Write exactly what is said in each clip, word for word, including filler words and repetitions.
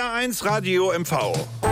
R eins Radio M V.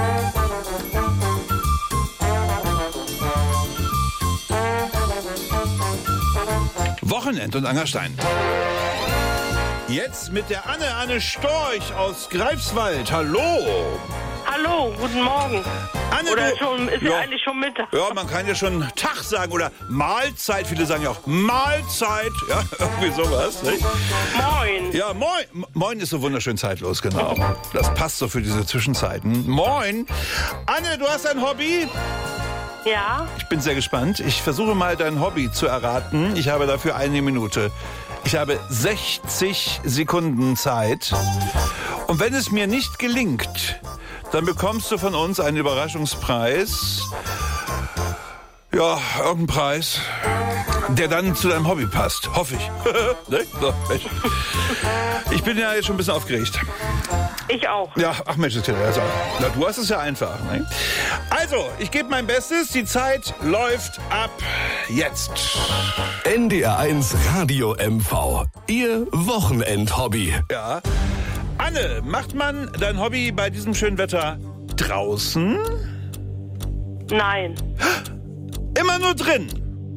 Wochenend und Angerstein. Jetzt mit der Anne, Anne Storch aus Greifswald. Hallo. Hallo, guten Morgen. Anne, oder du, schon, ist ja, ja eigentlich schon Mittag. Ja, man kann ja schon Tag sagen oder Mahlzeit. Viele sagen ja auch Mahlzeit. Ja, irgendwie sowas. Nicht? Moin. Ja, moin. Moin ist so wunderschön zeitlos, genau. Das passt so für diese Zwischenzeiten. Moin. Anne, du hast ein Hobby? Ja. Ich bin sehr gespannt. Ich versuche mal dein Hobby zu erraten. Ich habe dafür eine Minute. Ich habe sechzig Sekunden Zeit. Und wenn es mir nicht gelingt, dann bekommst du von uns einen Überraschungspreis. Ja, irgendeinen Preis, der dann zu deinem Hobby passt. Hoffe ich. Ne? So, ich bin ja jetzt schon ein bisschen aufgeregt. Ich auch. Ja, ach Mensch, das also, na, du hast es ja einfach. Ne? Also, ich gebe mein Bestes. Die Zeit läuft ab jetzt. N D R eins Radio M V. Ihr Wochenendhobby. Ja. Anne, macht man dein Hobby bei diesem schönen Wetter draußen? Nein. Immer nur drin?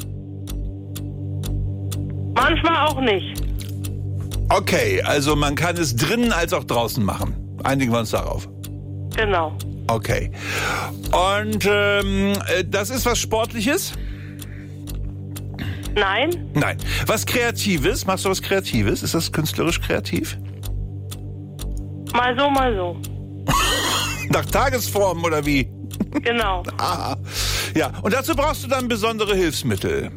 Manchmal auch nicht. Okay, also man kann es drinnen als auch draußen machen. Einigen wir uns darauf. Genau. Okay. Und ähm, das ist was Sportliches? Nein. Nein. Was Kreatives? Machst du was Kreatives? Ist das künstlerisch kreativ? Mal so, mal so. Nach Tagesform oder wie? Genau. Ah, ja. Und dazu brauchst du dann besondere Hilfsmittel?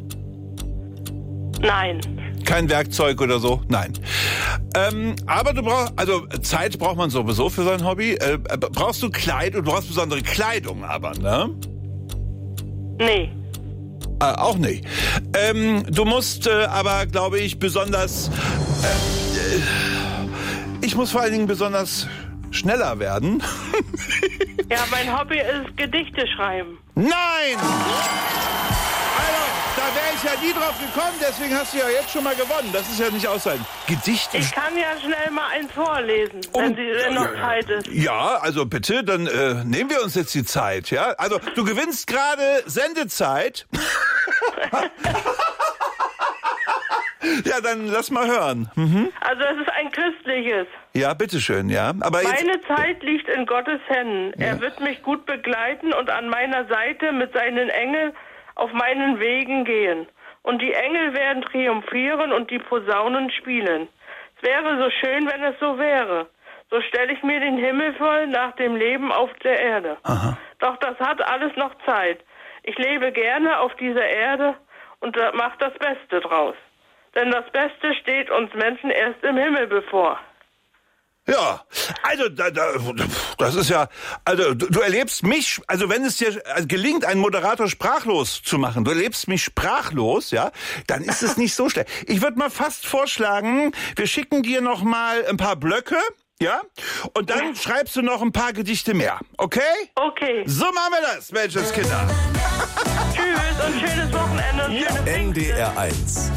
Nein. Kein Werkzeug oder so? Nein. Ähm, aber du brauchst, also Zeit braucht man sowieso für sein Hobby. Äh, brauchst du Kleid und du brauchst besondere Kleidung aber, ne? Nee. Äh, auch nicht. Ähm, du musst äh, aber, glaube ich, besonders... Äh, äh, ich muss vor allen Dingen besonders schneller werden. Ja, mein Hobby ist Gedichte schreiben. Nein! Also, da wäre ich ja nie drauf gekommen, deswegen hast du ja jetzt schon mal gewonnen. Das ist ja nicht aushalten. Gedichte. Ich kann ja schnell mal eins vorlesen, wenn, sie, wenn noch Zeit ist. Ja, also bitte, dann äh, nehmen wir uns jetzt die Zeit, ja? Also, du gewinnst gerade Sendezeit. Ja, dann lass mal hören. Mhm. Also es ist ein christliches. Ja, bitteschön, ja. Aber jetzt, Meine Zeit liegt in Gottes Händen. Ja. Er wird mich gut begleiten und an meiner Seite mit seinen Engeln auf meinen Wegen gehen. Und die Engel werden triumphieren und die Posaunen spielen. Es wäre so schön, wenn es so wäre. So stelle ich mir den Himmel vor nach dem Leben auf der Erde. Aha. Doch das hat alles noch Zeit. Ich lebe gerne auf dieser Erde und mach das Beste draus. Denn das Beste steht uns Menschen erst im Himmel bevor. Ja, also da, da, das ist ja, also du, du erlebst mich, also wenn es dir gelingt, einen Moderator sprachlos zu machen, du erlebst mich sprachlos, ja, dann ist es nicht so schlecht. Ich würde mal fast vorschlagen, wir schicken dir noch mal ein paar Blöcke, ja, und dann ja. schreibst du noch ein paar Gedichte mehr, okay? Okay. So machen wir das, Menschenskinder. Tschüss und schönes Wochenende. Und schönes N D R eins